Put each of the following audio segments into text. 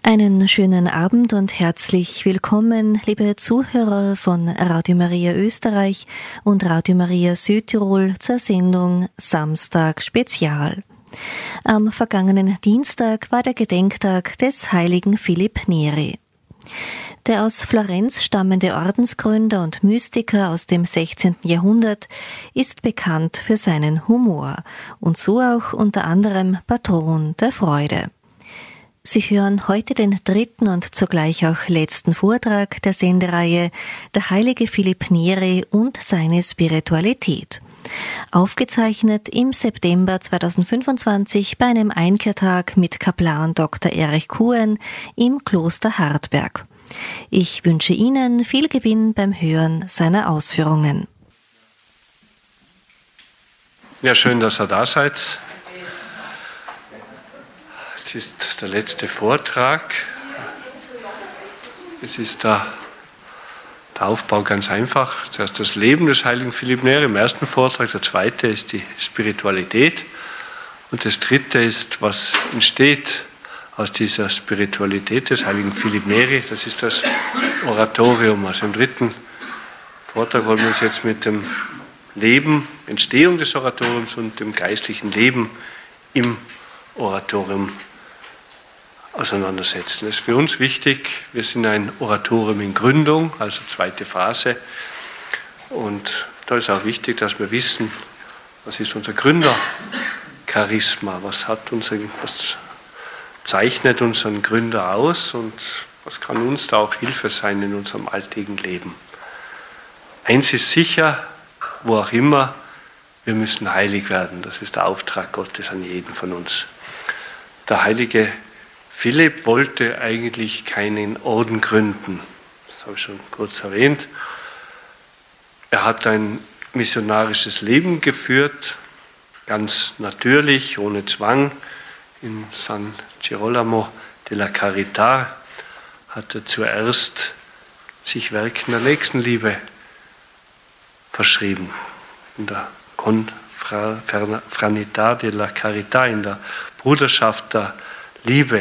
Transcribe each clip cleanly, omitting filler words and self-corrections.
Einen schönen Abend und herzlich willkommen, liebe Zuhörer von Radio Maria Österreich und Radio Maria Südtirol zur Sendung Samstag Spezial. Am vergangenen Dienstag war der Gedenktag des heiligen Philipp Neri. Der aus Florenz stammende Ordensgründer und Mystiker aus dem 16. Jahrhundert ist bekannt für seinen Humor und so auch unter anderem Patron der Freude. Sie hören heute den dritten und zugleich auch letzten Vortrag der Sendereihe Der heilige Philipp Neri und seine Spiritualität. Aufgezeichnet im September 2025 bei einem Einkehrtag mit Kaplan Dr. Erich Kuhn im Kloster Hartberg. Ich wünsche Ihnen viel Gewinn beim Hören seiner Ausführungen. Ja, schön, dass ihr da seid. Es ist der letzte Vortrag. Es ist der Aufbau ganz einfach. Zuerst das Leben des heiligen Philipp Neri im ersten Vortrag. Der zweite ist die Spiritualität. Und das dritte ist, was entsteht aus dieser Spiritualität des heiligen Philipp Neri. Das ist das Oratorium. Also im dritten Vortrag wollen wir uns jetzt mit dem Leben, Entstehung des Oratoriums und dem geistlichen Leben im Oratorium auseinandersetzen. Das ist für uns wichtig. Wir sind ein Oratorium in Gründung, also zweite Phase. Und da ist auch wichtig, dass wir wissen, was ist unser Gründercharisma, was zeichnet unseren Gründer aus und was kann uns da auch Hilfe sein in unserem alltäglichen Leben. Eins ist sicher, wo auch immer, wir müssen heilig werden. Das ist der Auftrag Gottes an jeden von uns. Der heilige Philipp wollte eigentlich keinen Orden gründen. Das habe ich schon kurz erwähnt. Er hat ein missionarisches Leben geführt, ganz natürlich, ohne Zwang. In San Girolamo della Carità hat er zuerst sich Werken der Nächstenliebe verschrieben. In der Confraternità della Carità, in der Bruderschaft der Liebe.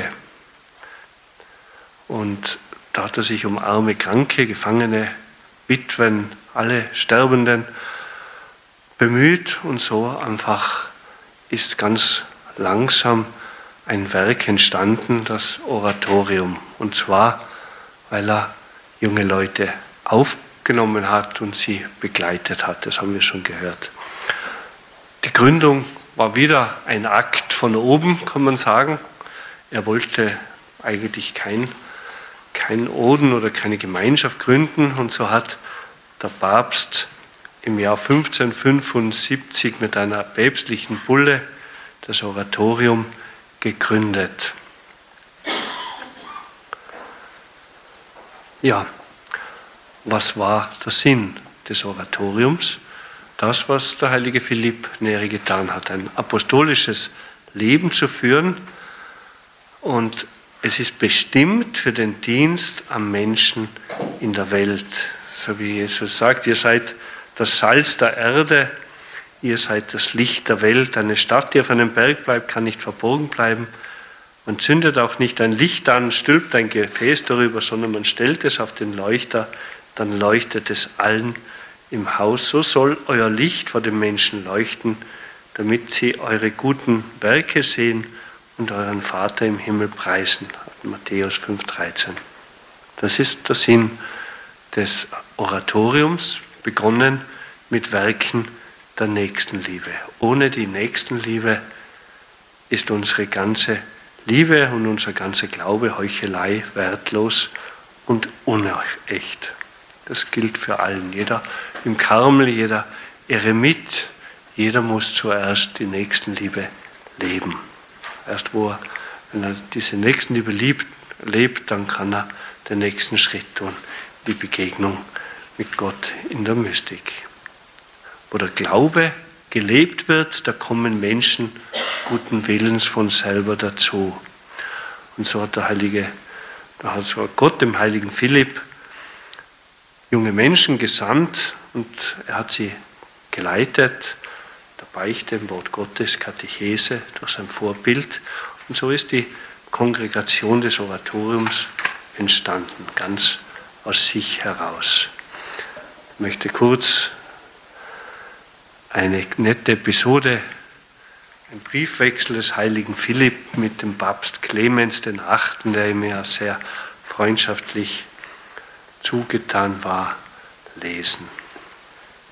Und da hat er sich um arme, Kranke, Gefangene, Witwen, alle Sterbenden bemüht und so einfach ist ganz langsam ein Werk entstanden, das Oratorium. Und zwar, weil er junge Leute aufgenommen hat und sie begleitet hat. Das haben wir schon gehört. Die Gründung war wieder ein Akt von oben, kann man sagen. Er wollte eigentlich kein Orden oder keine Gemeinschaft gründen und so hat der Papst im Jahr 1575 mit einer päpstlichen Bulle das Oratorium gegründet. Ja, was war der Sinn des Oratoriums? Das, was der heilige Philipp Neri getan hat, ein apostolisches Leben zu führen, und es ist bestimmt für den Dienst am Menschen in der Welt. So wie Jesus sagt, ihr seid das Salz der Erde, ihr seid das Licht der Welt. Eine Stadt, die auf einem Berg bleibt, kann nicht verborgen bleiben. Man zündet auch nicht ein Licht an, stülpt ein Gefäß darüber, sondern man stellt es auf den Leuchter, dann leuchtet es allen im Haus. So soll euer Licht vor den Menschen leuchten, damit sie eure guten Werke sehen und euren Vater im Himmel preisen. Matthäus 5,13. Das ist der Sinn des Oratoriums, begonnen mit Werken der Nächstenliebe. Ohne die Nächstenliebe ist unsere ganze Liebe und unser ganzer Glaube Heuchelei, wertlos und unecht. Das gilt für allen. Jeder im Karmel, jeder Eremit, jeder muss zuerst die Nächstenliebe leben. Erst wenn er diese Nächstenliebe lebt, dann kann er den nächsten Schritt tun, die Begegnung mit Gott in der Mystik. Wo der Glaube gelebt wird, da kommen Menschen guten Willens von selber dazu. Und so hat sogar Gott dem heiligen Philipp junge Menschen gesandt und er hat sie geleitet, der Beichte, im Wort Gottes, Katechese, durch sein Vorbild. Und so ist die Kongregation des Oratoriums entstanden, ganz aus sich heraus. Ich möchte kurz eine nette Episode, ein Briefwechsel des heiligen Philipp mit dem Papst Clemens VIII., der ihm ja sehr freundschaftlich zugetan war, lesen.